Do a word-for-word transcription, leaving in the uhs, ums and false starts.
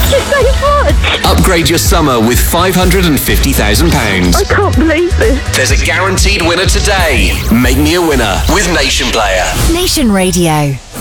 you so much. Upgrade your summer with five hundred fifty thousand pounds. I can't believe this. There's a guaranteed winner today. Make me a winner with Nation Player. Nation Radio.